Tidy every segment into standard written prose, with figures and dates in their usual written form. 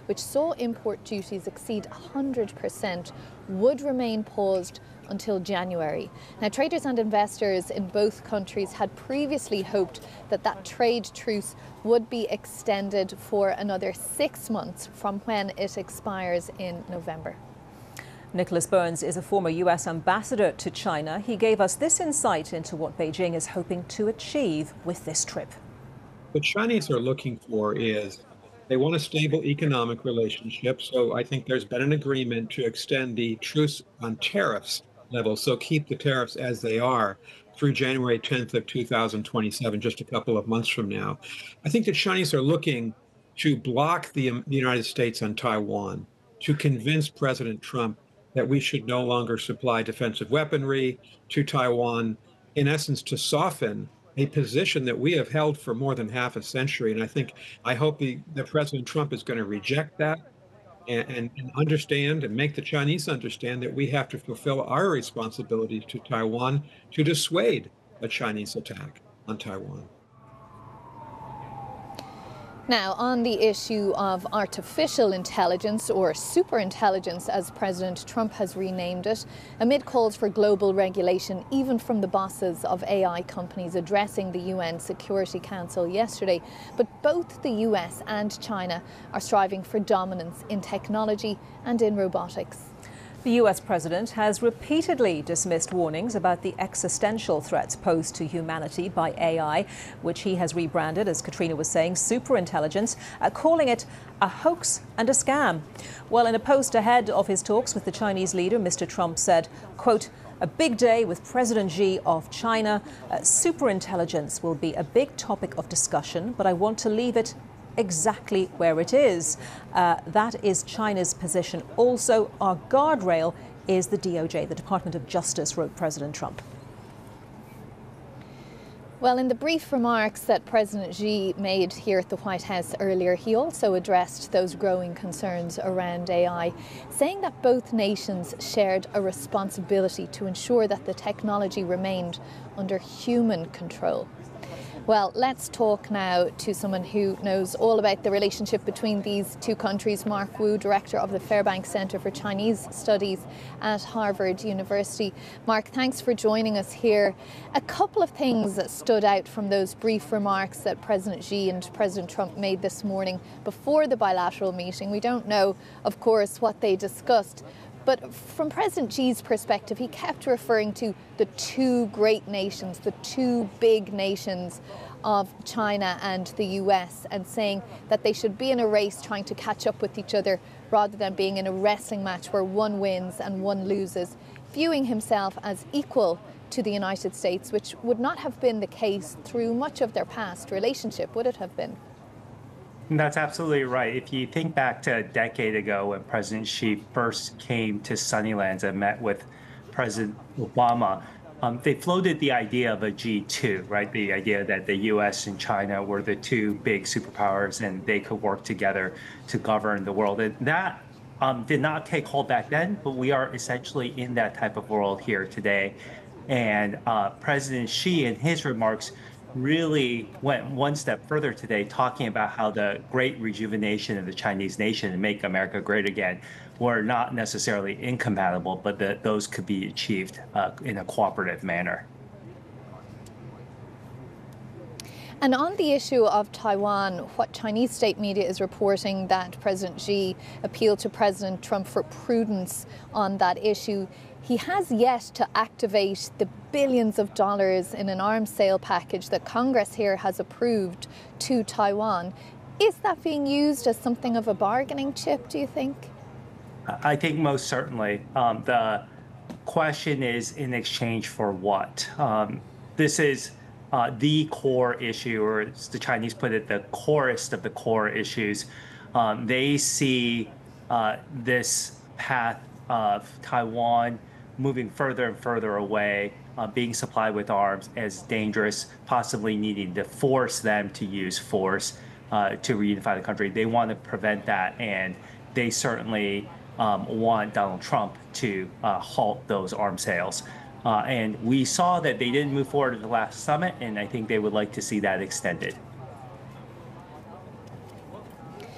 which saw import duties exceed 100%, would remain paused until January. Now, traders and investors in both countries had previously hoped that that trade truce would be extended for another 6 months from when it expires in November. Nicholas Burns is a former US ambassador to China. He gave us this insight into what Beijing is hoping to achieve with this trip. What Chinese are looking for is they want a stable economic relationship. So I think there's been an agreement to extend the truce on tariffs level. So keep the tariffs as they are through January 10th of 2027, just a couple of months from now. I think the Chinese are looking to block the United States on Taiwan, to convince President Trump that we should no longer supply defensive weaponry to Taiwan, in essence, to soften a position that we have held for more than half a century. And I hope that President Trump is going to reject that and understand and make the Chinese understand that we have to fulfill our responsibilities to Taiwan to dissuade a Chinese attack on Taiwan. Now, on the issue of artificial intelligence, or superintelligence as President Trump has renamed it, amid calls for global regulation, even from the bosses of AI companies addressing the UN Security Council yesterday. But both the US and China are striving for dominance in technology and in robotics. The US president has repeatedly dismissed warnings about the existential threats posed to humanity by AI, which he has rebranded, as Katrina was saying, superintelligence, calling it a hoax and a scam. Well, in a post ahead of his talks with the Chinese leader, Mr. Trump said, quote, "A big day with President Xi of China. Superintelligence will be a big topic of discussion, but I want to leave it exactly where it is. That is China's position. Also, our guardrail is the DOJ, the Department of Justice," wrote President Trump. Well, in the brief remarks that President Xi made here at the White House earlier, he also addressed those growing concerns around AI, saying that both nations shared a responsibility to ensure that the technology remained under human control. Well, let's talk now to someone who knows all about the relationship between these two countries, Mark Wu, Director of the Fairbanks Center for Chinese Studies at Harvard University. Mark, thanks for joining us here. A couple of things that stood out from those brief remarks that President Xi and President Trump made this morning before the bilateral meeting. We don't know, of course, what they discussed. But from President Xi's perspective, he kept referring to the two great nations, the two big nations of China and the US, and saying that they should be in a race trying to catch up with each other rather than being in a wrestling match where one wins and one loses, viewing himself as equal to the United States, which would not have been the case through much of their past relationship, would it have been? That's absolutely right. If you think back to a decade ago when President Xi first came to Sunnylands and met with President Obama, they floated the idea of a G2, right? The idea that the US and China were the two big superpowers and they could work together to govern the world. And that did not take hold back then, but we are essentially in that type of world here today. And President Xi, in his remarks, really went one step further today, talking about how the great rejuvenation of the Chinese nation and make America great again were not necessarily incompatible, but that those could be achieved in a cooperative manner. And on the issue of Taiwan, what Chinese state media is reporting that President Xi appealed to President Trump for prudence on that issue. He has yet to activate the billions of dollars in an arms sale package that Congress here has approved to Taiwan. Is that being used as something of a bargaining chip, do you think? I think most certainly. The question is, in exchange for what? This is the core issue, or as the Chinese put it, the corest of the core issues. They see this path of Taiwan moving further and further away, being supplied with arms as dangerous, possibly needing to force them to use force to reunify the country. They want to prevent that, and they certainly want Donald Trump to halt those arms sales. And we saw that they didn't move forward at the last summit, and I think they would like to see that extended.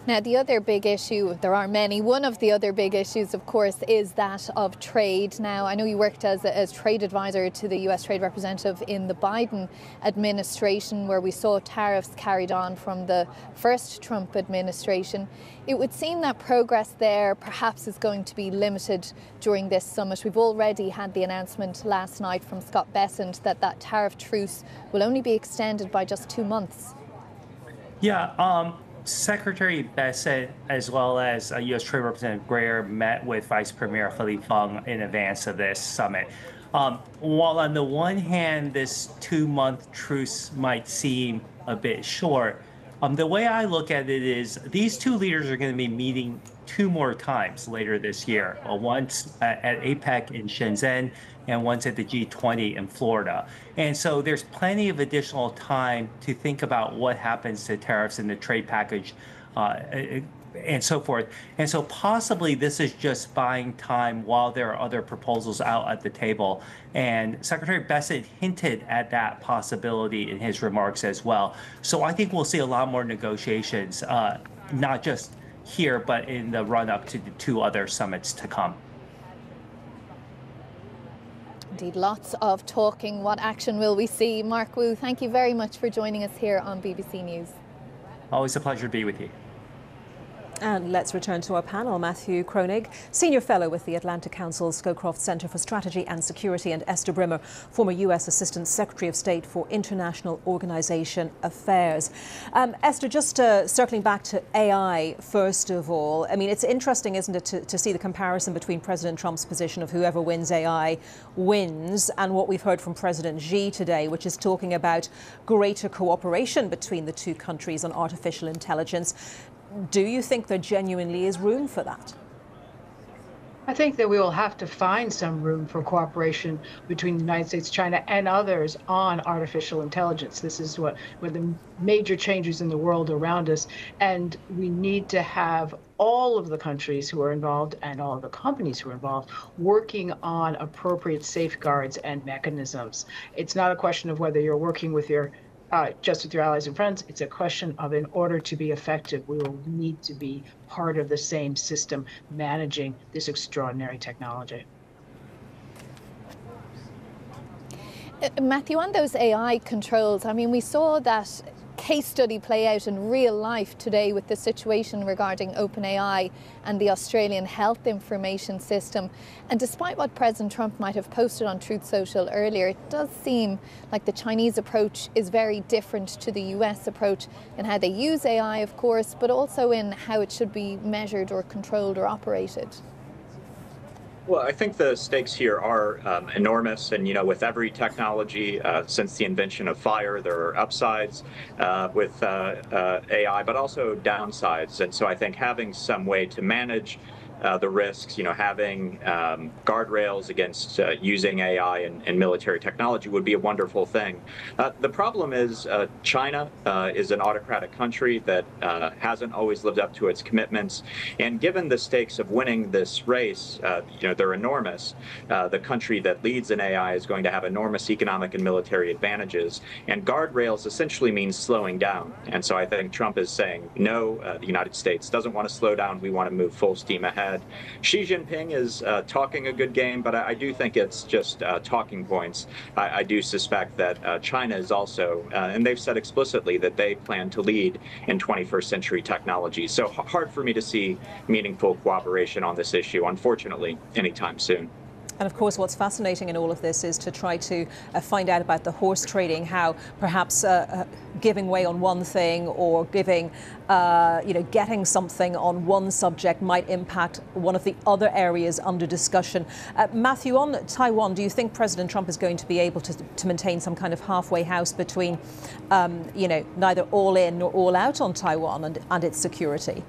Now, the other big issue, there are many, one of the other big issues, of course, is that of trade. Now, I know you worked as trade advisor to the US Trade Representative in the Biden administration, where we saw tariffs carried on from the first Trump administration. It would seem that progress there perhaps is going to be limited during this summit. We've already had the announcement last night from Scott Bessent that that tariff truce will only be extended by just 2 months. Yeah, Secretary Bessent, as well as U.S. Trade Representative Greer, met with Vice Premier Philippe Fung in advance of this summit. While on the one hand, this 2-month truce might seem a bit short, the way I look at it is these two leaders are going to be meeting 2 more times later this year, once at APEC in Shenzhen and once at the G20 in Florida. And so there's plenty of additional time to think about what happens to tariffs in the trade package and so forth. And so possibly this is just buying time while there are other proposals out at the table. And Secretary Bessent hinted at that possibility in his remarks as well. So I think we'll see a lot more negotiations, not just here, but in the run-up to the 2 other summits to come. Indeed, lots of talking. What action will we see? Mark Wu, thank you very much for joining us here on BBC News. Always a pleasure to be with you. And let's return to our panel. Matthew Kronig, Senior Fellow with the Atlantic Council Scowcroft Centre for Strategy and Security, and Esther Brimmer, former US Assistant Secretary of State for International Organization Affairs. Esther, just circling back to AI, first of all, I mean, it's interesting, isn't it, to see the comparison between President Trump's position of whoever wins AI wins and what we've heard from President Xi today, which is talking about greater cooperation between the 2 countries on artificial intelligence. Do you think there genuinely is room for that? I think that we will have to find some room for cooperation between the United States, China, and others on artificial intelligence. This is what the major changes in the world around us. And we need to have all of the countries who are involved and all of the companies who are involved working on appropriate safeguards and mechanisms. It's not a question of whether you're working with your just with your allies and friends. It's a question of, in order to be effective, we will need to be part of the same system managing this extraordinary technology. Matthew, on those AI controls, I mean, we saw that case study play out in real life today with the situation regarding OpenAI and the Australian Health Information System. And despite what President Trump might have posted on Truth Social earlier, it does seem like the Chinese approach is very different to the US approach in how they use AI, of course, but also in how it should be measured or controlled or operated. Well, I think the stakes here are enormous. And, with every technology since the invention of fire, there are upsides with AI, but also downsides. And so I think having some way to manage the risks, having guardrails against using AI and military technology would be a wonderful thing. The problem is China is an autocratic country that hasn't always lived up to its commitments. And given the stakes of winning this race, they're enormous. The country that leads in AI is going to have enormous economic and military advantages. And guardrails essentially means slowing down. And so I think Trump is saying, no, the United States doesn't want to slow down. We want to move full steam ahead. Xi Jinping is talking a good game, but I do think it's just talking points. I do suspect that China is also, and they've said explicitly that they plan to lead in 21st century technology. So hard for me to see meaningful cooperation on this issue, unfortunately, anytime soon. And of course, what's fascinating in all of this is to try to find out about the horse trading, how perhaps giving way on one thing or giving, getting something on one subject might impact one of the other areas under discussion. Matthew, on Taiwan, do you think President Trump is going to be able to maintain some kind of halfway house between, neither all in nor all out on Taiwan and its security?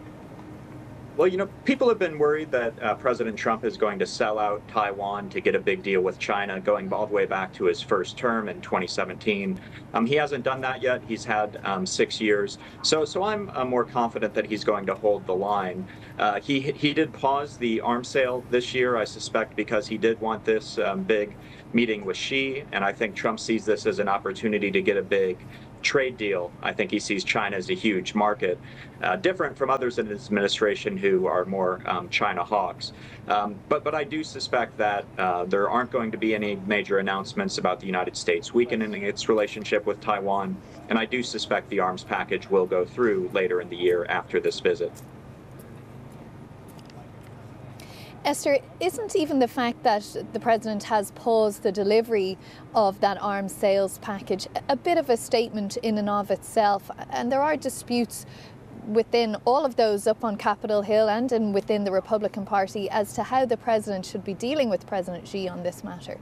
Well, people have been worried that President Trump is going to sell out Taiwan to get a big deal with China, going all the way back to his first term in 2017. He hasn't done that yet. He's had 6 years. So I'm more confident that he's going to hold the line. He did pause the arms sale this year, I suspect, because he did want this big meeting with Xi. And I think Trump sees this as an opportunity to get a big trade deal. I think he sees China as a huge market, different from others in his administration who are more China hawks. But I do suspect that there aren't going to be any major announcements about the United States weakening its relationship with Taiwan, and I do suspect the arms package will go through later in the year after this visit. Esther, isn't even the fact that the President has paused the delivery of that arms sales package a bit of a statement in and of itself? And there are disputes within all of those up on Capitol Hill and within the Republican Party as to how the President should be dealing with President Xi on this matter.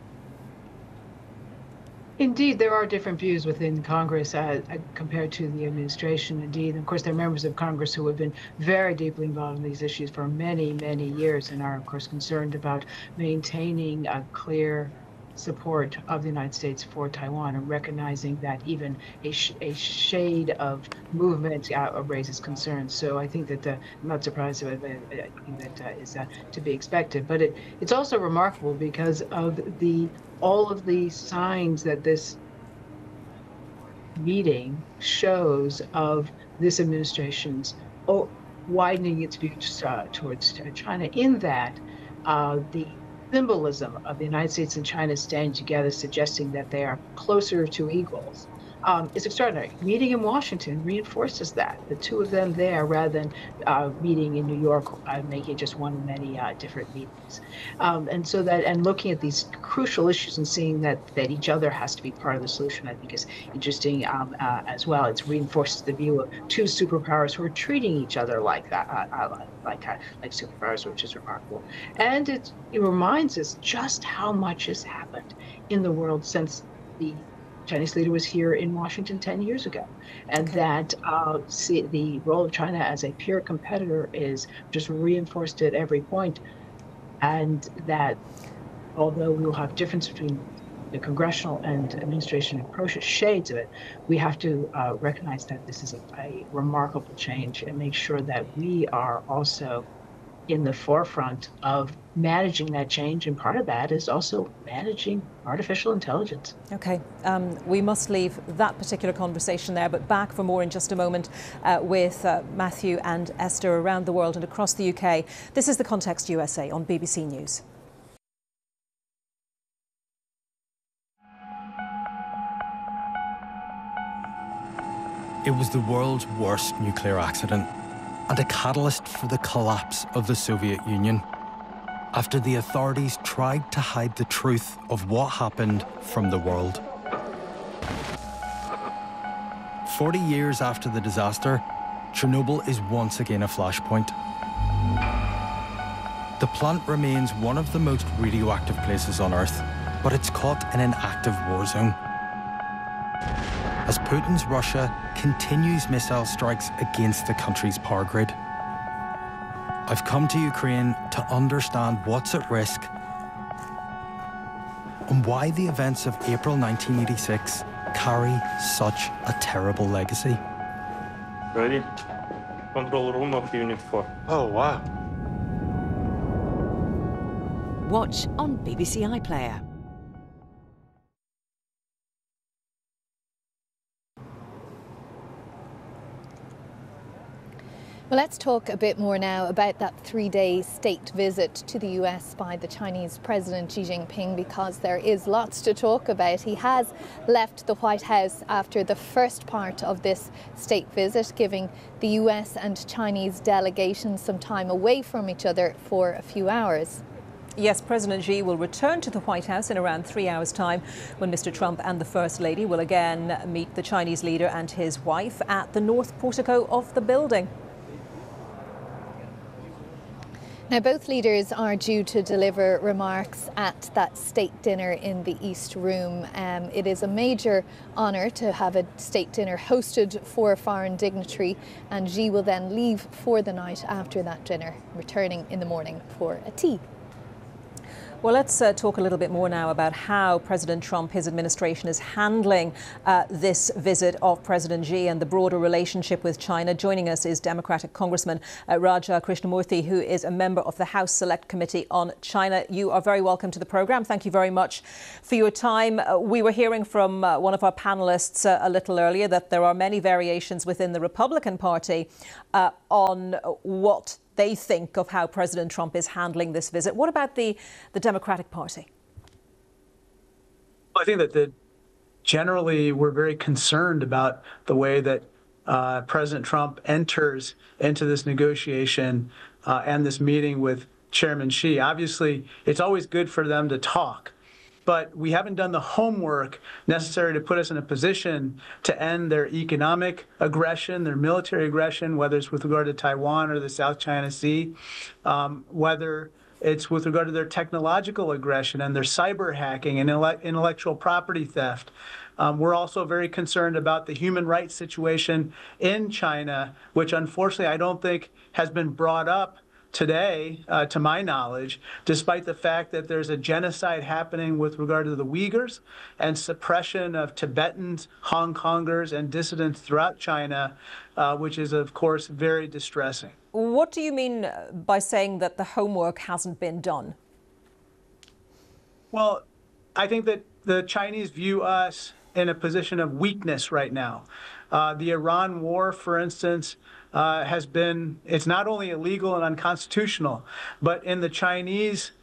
Indeed, there are different views within Congress compared to the administration. Indeed, of course, there are members of Congress who have been very deeply involved in these issues for many, many years and are, of course, concerned about maintaining a clear support of the United States for Taiwan and recognizing that even a shade of movement raises concerns. So I think that I'm not surprised about it. I think that is to be expected. But it's also remarkable because of all of the signs that this meeting shows of this administration's widening its views towards China, in that the symbolism of the United States and China standing together, suggesting that they are closer to equals, is extraordinary. Meeting in Washington reinforces that. The two of them there, rather than meeting in New York, making just one of many different meetings. And looking at these crucial issues and seeing that each other has to be part of the solution, I think is interesting as well. It reinforces the view of two superpowers who are treating each other like that, like superpowers, which is remarkable. And it reminds us just how much has happened in the world since the Chinese leader was here in Washington 10 years ago, and that the role of China as a peer competitor is just reinforced at every point, and that although we will have difference between the congressional and administration approaches, shades of it, we have to recognize that this is a remarkable change and make sure that we are also in the forefront of managing that change, and part of that is also managing artificial intelligence. Okay, we must leave that particular conversation there, but back for more in just a moment with Matthew and Esther around the world and across the UK. This is The Context USA on BBC News. It was the world's worst nuclear accident and a catalyst for the collapse of the Soviet Union, after the authorities tried to hide the truth of what happened from the world. 40 years after the disaster, Chernobyl is once again a flashpoint. The plant remains one of the most radioactive places on Earth, but it's caught in an active war zone, as Putin's Russia continues missile strikes against the country's power grid. I've come to Ukraine to understand what's at risk and why the events of April 1986 carry such a terrible legacy. Ready? Control room of Unit 4. Oh, wow. Watch on BBC iPlayer. Well, let's talk a bit more now about that three-day state visit to the US by the Chinese President Xi Jinping, because there is lots to talk about. He has left the White House after the first part of this state visit, giving the US and Chinese delegations some time away from each other for a few hours. Yes, President Xi will return to the White House in around 3 hours' time, when Mr. Trump and the First Lady will again meet the Chinese leader and his wife at the north portico of the building. Now, both leaders are due to deliver remarks at that state dinner in the East Room. It is a major honour to have a state dinner hosted for a foreign dignitary, and Xi will then leave for the night after that dinner, returning in the morning for a tea. Well, let's talk a little bit more now about how President Trump, his administration, is handling this visit of President Xi and the broader relationship with China. Joining us is Democratic Congressman Raja Krishnamoorthi, who is a member of the House Select Committee on China. You are very welcome to the programme. Thank you very much for your time. We were hearing from one of our panellists a little earlier that there are many variations within the Republican Party on what they think of how President Trump is handling this visit. What about the Democratic Party? I think that generally we're very concerned about the way that President Trump enters into this negotiation and this meeting with Chairman Xi. Obviously, it's always good for them to talk, but we haven't done the homework necessary to put us in a position to end their economic aggression, their military aggression, whether it's with regard to Taiwan or the South China Sea, whether it's with regard to their technological aggression and their cyber hacking and intellectual property theft. We're also very concerned about the human rights situation in China, which unfortunately I don't think has been brought up today, to my knowledge, despite the fact that there's a genocide happening with regard to the Uyghurs and suppression of Tibetans, Hong Kongers, and dissidents throughout China, which is, of course, very distressing. What do you mean by saying that the homework hasn't been done? Well, I think that the Chinese view us in a position of weakness right now. The Iran war, for instance, it's not only illegal and unconstitutional, but in the Chinese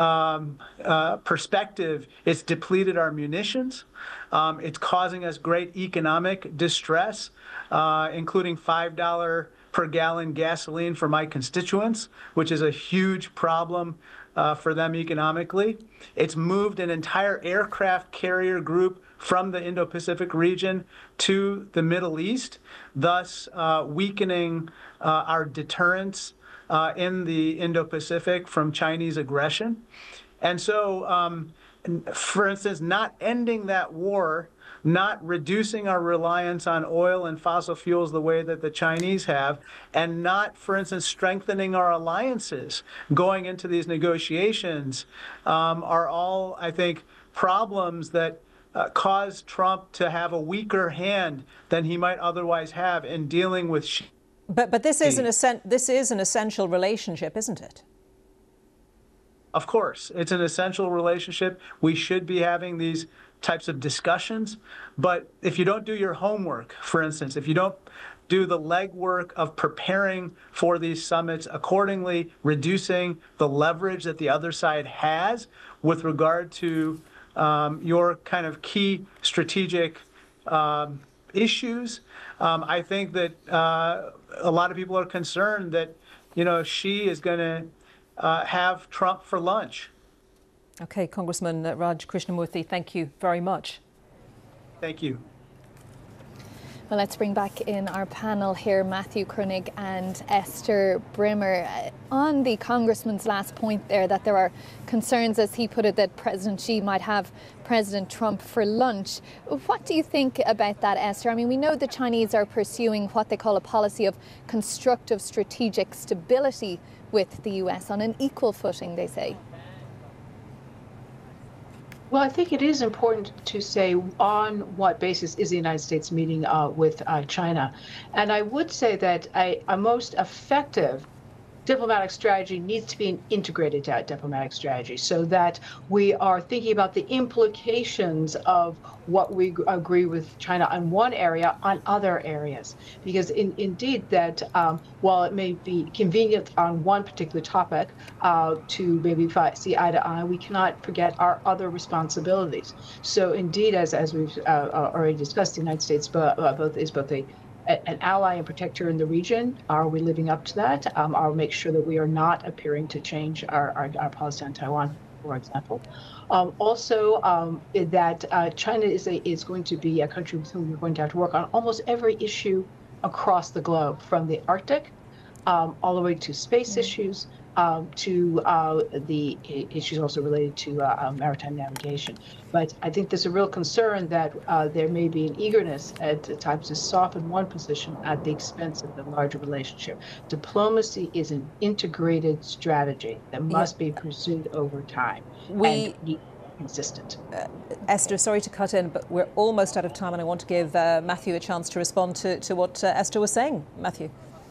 perspective, it's depleted our munitions. It's causing us great economic distress, including $5 per gallon gasoline for my constituents, which is a huge problem for them economically. It's moved an entire aircraft carrier group from the Indo-Pacific region to the Middle East, thus weakening our deterrence in the Indo-Pacific from Chinese aggression. And so, for instance, not ending that war, not reducing our reliance on oil and fossil fuels the way that the Chinese have, and not, for instance, strengthening our alliances going into these negotiations are all, I think, problems that cause Trump to have a weaker hand than he might otherwise have in dealing with Xi. But this is an essential relationship, isn't it? Of course, it's an essential relationship. We should be having these types of discussions. But if you don't do your homework, for instance, if you don't do the legwork of preparing for these summits accordingly, reducing the leverage that the other side has with regard to your kind of key strategic issues, I think that a lot of people are concerned that, Xi is going to have Trump for lunch. Okay, Congressman Raj Krishnamoorthi, thank you very much. Thank you. Well, let's bring back in our panel here, Matthew Koenig and Esther Brimmer. On the Congressman's last point there, that there are concerns, as he put it, that President Xi might have President Trump for lunch. What do you think about that, Esther? I mean, we know the Chinese are pursuing what they call a policy of constructive strategic stability with the US on an equal footing, they say. Well, I think it is important to say on what basis is the United States meeting with China. And I would say that a most effective diplomatic strategy needs to be an integrated diplomatic strategy, so that we are thinking about the implications of what we agree with China on one area on other areas. Because indeed that while it may be convenient on one particular topic to maybe see eye to eye, we cannot forget our other responsibilities. So indeed, as we've already discussed, the United States is both an ally and protector in the region. Are we living up to that? I'll make sure that we are not appearing to change our policy on Taiwan, for example. Also, that China is going to be a country with whom we're going to have to work on almost every issue across the globe, from the Arctic all the way to space issues, to the issues also related to maritime navigation. But I think there's a real concern that there may be an eagerness at times to soften one position at the expense of the larger relationship. Diplomacy is an integrated strategy that must be pursued over time and be consistent. Esther, sorry to cut in, but we're almost out of time, and I want to give Matthew a chance to respond to what Esther was saying. Matthew.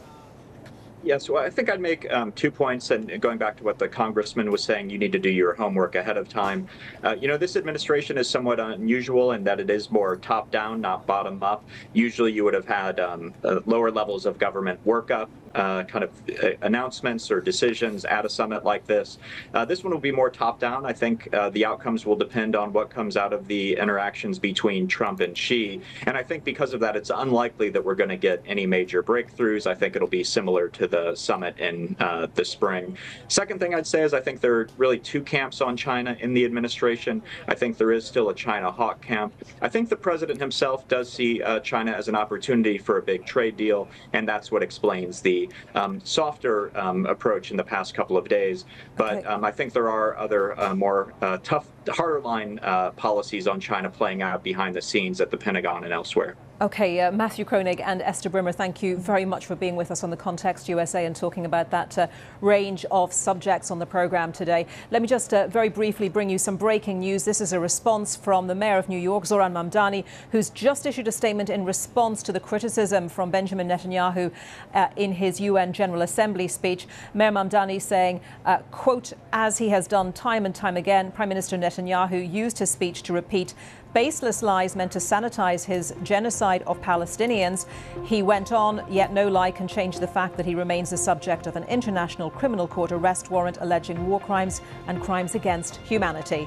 Yes, well, I think I'd make 2 points, and going back to what the congressman was saying, you need to do your homework ahead of time. This administration is somewhat unusual in that it is more top-down, not bottom-up. Usually you would have had lower levels of government workup, kind of announcements or decisions at a summit like this. This one will be more top-down. I think the outcomes will depend on what comes out of the interactions between Trump and Xi. And I think because of that, it's unlikely that we're going to get any major breakthroughs. I think it'll be similar to the summit in the spring. Second thing I'd say is I think there are really two camps on China in the administration. I think there is still a China hawk camp. I think the president himself does see China as an opportunity for a big trade deal, and that's what explains the softer approach in the past couple of days. But I think there are other more tough, harder line policies on China playing out behind the scenes at the Pentagon and elsewhere. Okay, Matthew Koenig and Esther Brimmer, thank you very much for being with us on the Context USA and talking about that range of subjects on the programme today. Let me just very briefly bring you some breaking news. This is a response from the Mayor of New York, Zoran Mamdani, who's just issued a statement in response to the criticism from Benjamin Netanyahu in his UN General Assembly speech. Mayor Mamdani saying, quote, as he has done time and time again, Prime Minister Netanyahu used his speech to repeat baseless lies meant to sanitize his genocide of Palestinians. He went on, yet no lie can change the fact that he remains the subject of an International Criminal Court arrest warrant alleging war crimes and crimes against humanity.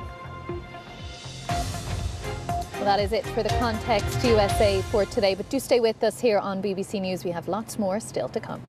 Well, that is it for the Context USA for today, but do stay with us here on BBC News. We have lots more still to come.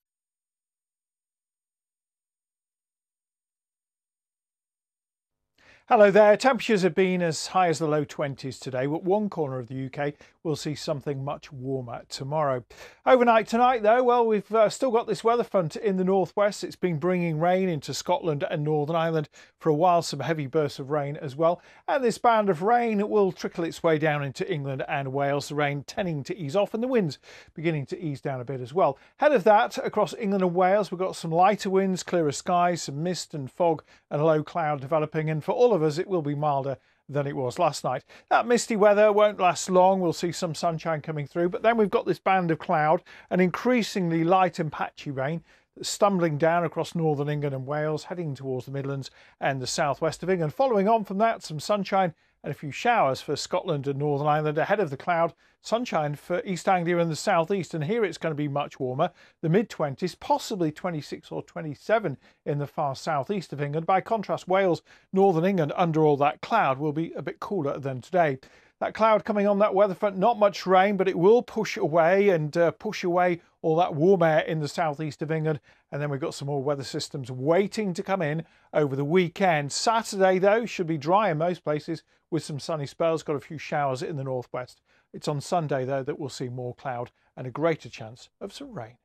Hello there. Temperatures have been as high as the low 20s today, but one corner of the UK will see something much warmer tomorrow. Overnight tonight, though, well, we've still got this weather front in the northwest. It's been bringing rain into Scotland and Northern Ireland for a while, some heavy bursts of rain as well. And this band of rain will trickle its way down into England and Wales, the rain tending to ease off and the winds beginning to ease down a bit as well. Ahead of that, across England and Wales, we've got some lighter winds, clearer skies, some mist and fog and low cloud developing. And for all of us, it will be milder than it was last night. That misty weather won't last long. We'll see some sunshine coming through, but then we've got this band of cloud and increasingly light and patchy rain stumbling down across northern England and Wales, heading towards the Midlands and the southwest of England. Following on from that, some sunshine and a few showers for Scotland and Northern Ireland. Ahead of the cloud, sunshine for East Anglia and the southeast, and here it's going to be much warmer, the mid-20s, possibly 26 or 27 in the far southeast of England. By contrast, Wales, Northern England, under all that cloud, will be a bit cooler than today. That cloud coming on that weather front, not much rain, but it will push away all that warm air in the southeast of England. And then we've got some more weather systems waiting to come in over the weekend. Saturday, though, should be dry in most places with some sunny spells. Got a few showers in the northwest. It's on Sunday, though, that we'll see more cloud and a greater chance of some rain.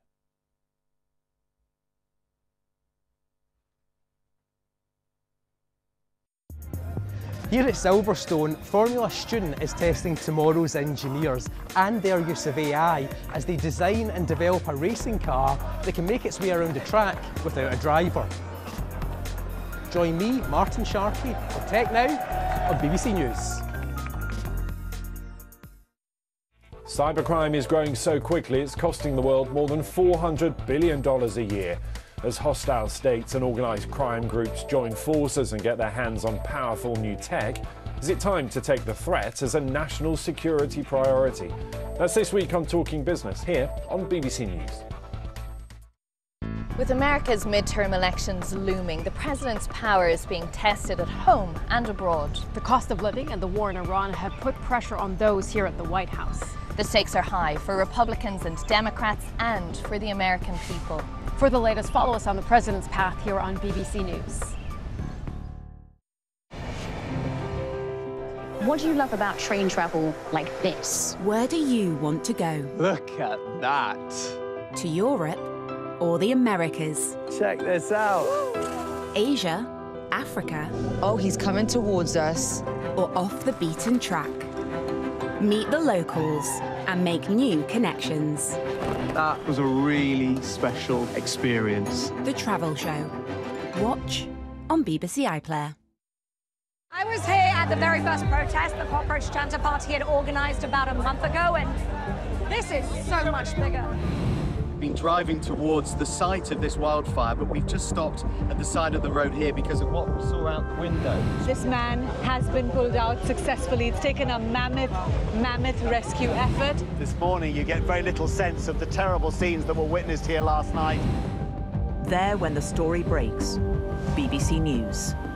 Here at Silverstone, Formula Student is testing tomorrow's engineers and their use of AI as they design and develop a racing car that can make its way around the track without a driver. Join me, Martin Sharkey, for Tech Now on BBC News. Cybercrime is growing so quickly it's costing the world more than $400 billion a year. As hostile states and organised crime groups join forces and get their hands on powerful new tech, is it time to take the threat as a national security priority? That's this week on Talking Business here on BBC News. With America's midterm elections looming, the president's power is being tested at home and abroad. The cost of living and the war in Iran have put pressure on those here at the White House. The stakes are high for Republicans and Democrats and for the American people. For the latest, follow us on the president's path here on BBC News. What do you love about train travel like this? Where do you want to go? Look at that. To Europe or the Americas. Check this out. Asia, Africa. Oh, he's coming towards us. Or off the beaten track. Meet the locals and make new connections. That was a really special experience. The Travel Show. Watch on BBC iPlayer. I was here at the very first protest the Cockroach Chanter Party had organised about a month ago, and this is so much bigger. Been driving towards the site of this wildfire, but we've just stopped at the side of the road here because of what we saw out the window. This man has been pulled out successfully. It's taken a mammoth rescue effort. This morning you get very little sense of the terrible scenes that were witnessed here last night. There when the story breaks. BBC News.